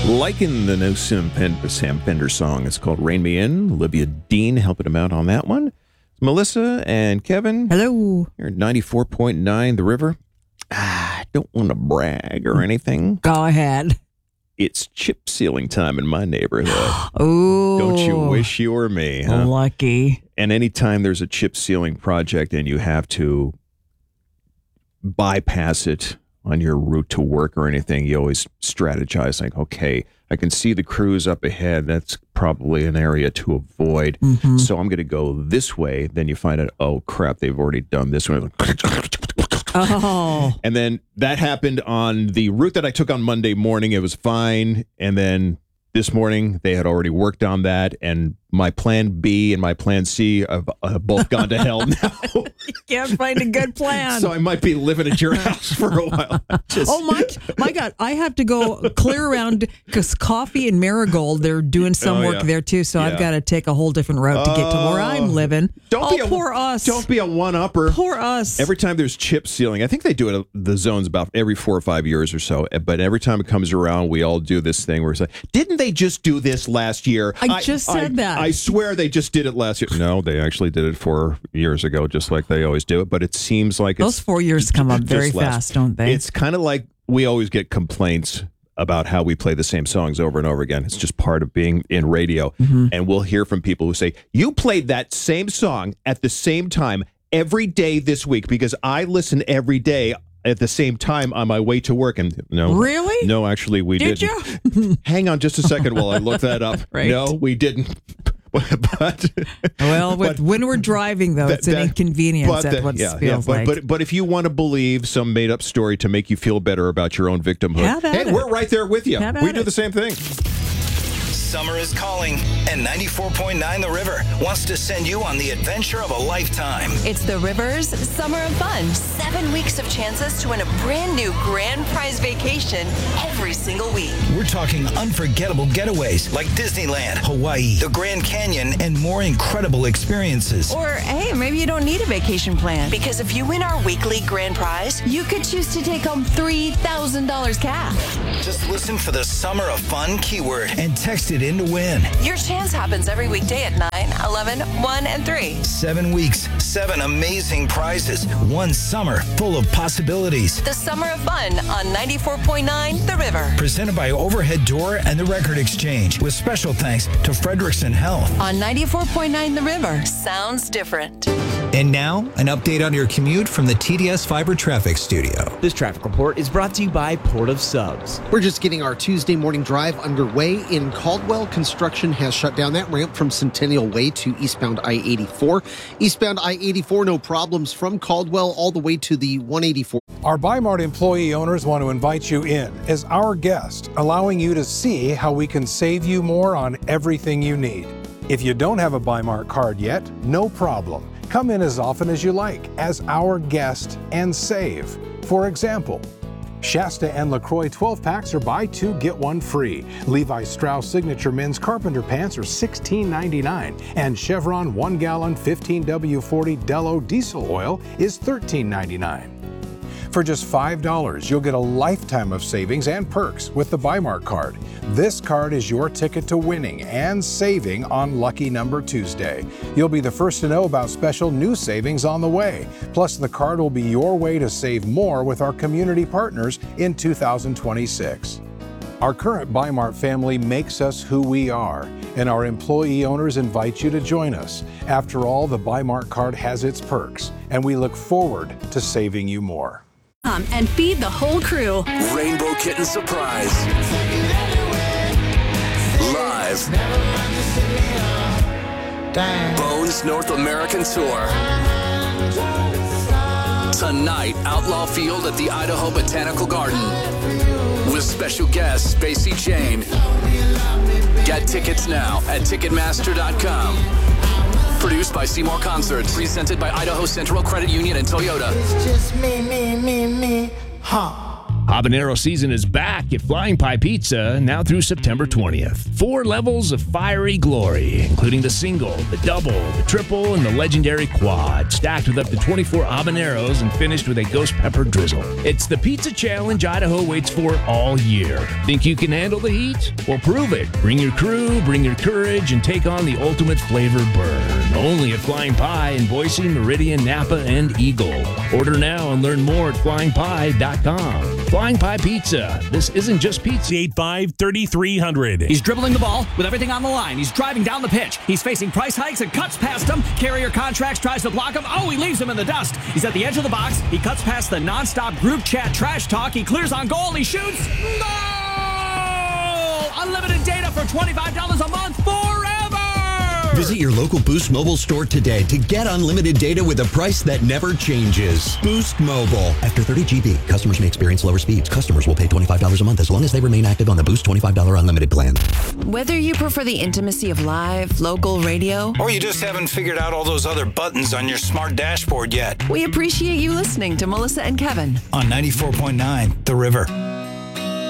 Liking the new Sam Fender song. It's called Rain Me In. Olivia Dean helping him out on that one. Melissa and Kevin. Hello. You're at 94.9 The River. I don't want to brag or anything. Go ahead. It's chip sealing time in my neighborhood. Oh. Don't you wish you were me, huh? Lucky. And anytime there's a chip sealing project and you have to bypass it on your route to work or anything, you always strategize like, okay, I can see the crews up ahead. That's probably an area to avoid. Mm-hmm. So I'm going to go this way. Then you find out, oh, crap, they've already done this one. Oh. And then that happened on the route that I took on Monday morning. It was fine. And then this morning, they had already worked on that. And my plan B and my plan C have both gone to hell now. You can't find a good plan. So I might be living at your house for a while. My God, I have to go clear around because Coffee and Marigold, they're doing some work there too. So I've got to take a whole different route to get to where I'm living. Poor us. Don't be a one-upper. Poor us. Every time there's chip sealing, I think they do it at the zones about every 4 or 5 years or so. But every time it comes around, we all do this thing where it's like, didn't they just do this last year? I just said that. I swear they just did it last year. No, they actually did it 4 years ago, just like they always do it. But it seems like those 4 years come up very fast, don't they? It's kind of like we always get complaints about how we play the same songs over and over again. It's just part of being in radio. Mm-hmm. And we'll hear from people who say, you played that same song at the same time every day this week because I listen every day at the same time on my way to work. And no. Really? No, actually, we didn't. Did you? Hang on just a second while I look that up. Right. No, we didn't. When we're driving, though, it's an inconvenience. That's what it feels like. But if you want to believe some made-up story to make you feel better about your own victimhood, we're right there with you. We do the same thing. Summer is calling, and 94.9 The River wants to send you on the adventure of a lifetime. It's The River's Summer of Fun. 7 weeks of chances to win a brand new grand prize vacation every single week. We're talking unforgettable getaways like Disneyland, Hawaii, the Grand Canyon, and more incredible experiences. Or, hey, maybe you don't need a vacation plan. Because if you win our weekly grand prize, you could choose to take home $3,000 cash. Just listen for the Summer of Fun keyword and text it in to win. Your chance happens every weekday at 9, 11, 1, and 3. 7 weeks, 7 amazing prizes, 1 summer full of possibilities. The Summer of Fun on 94.9 The River. Presented by Overhead Door and the Record Exchange, with special thanks to Frederickson Health. On 94.9 The River. Sounds different. And now, an update on your commute from the TDS Fiber Traffic Studio. This traffic report is brought to you by Port of Subs. We're just getting our Tuesday morning drive underway in Caldwell. Construction has shut down that ramp from Centennial Way to eastbound I-84. Eastbound I-84, no problems from Caldwell all the way to the 184. Our Bi-Mart employee owners want to invite you in as our guest, allowing you to see how we can save you more on everything you need. If you don't have a Bi-Mart card yet, no problem. Come in as often as you like as our guest and save. For example, Shasta and LaCroix 12-packs are buy 2, get 1 free. Levi Strauss Signature Men's Carpenter Pants are $16.99. And Chevron 1-gallon 15W40 Dello diesel oil is $13.99. For just $5, you'll get a lifetime of savings and perks with the Bi-Mart card. This card is your ticket to winning and saving on Lucky Number Tuesday. You'll be the first to know about special new savings on the way. Plus, the card will be your way to save more with our community partners in 2026. Our current Bi-Mart family makes us who we are, and our employee owners invite you to join us. After all, the Bi-Mart card has its perks, and we look forward to saving you more. And feed the whole crew. Rainbow Kitten Surprise. Live. Bones North American Tour. Tonight, Outlaw Field at the Idaho Botanical Garden. With special guest Spacey Jane. Get tickets now at Ticketmaster.com. Produced by Seymour Concerts. Presented by Idaho Central Credit Union and Toyota. It's just me, huh? Habanero season is back at Flying Pie Pizza now through September 20th. 4 levels of fiery glory, including the single, the double, the triple, and the legendary quad, stacked with up to 24 habaneros and finished with a ghost pepper drizzle. It's the pizza challenge Idaho waits for all year. Think you can handle the heat? Well, prove it. Bring your crew, bring your courage, and take on the ultimate flavor burn. Only at Flying Pie in Boise, Meridian, Napa, and Eagle. Order now and learn more at flyingpie.com. Flying Pie Pizza. This isn't just pizza. 8-5-3300. He's dribbling the ball with everything on the line. He's driving down the pitch. He's facing price hikes and cuts past him. Carrier Contracts tries to block him. Oh, he leaves him in the dust. He's at the edge of the box. He cuts past the nonstop group chat trash talk. He clears on goal. He shoots. Goal! Unlimited data for $25 a month forever. Visit your local Boost Mobile store today to get unlimited data with a price that never changes. Boost Mobile. After 30 GB, customers may experience lower speeds. Customers will pay $25 a month as long as they remain active on the Boost $25 unlimited plan. Whether you prefer the intimacy of live, local radio, or you just haven't figured out all those other buttons on your smart dashboard yet, we appreciate you listening to Melissa and Kevin on 94.9 The River.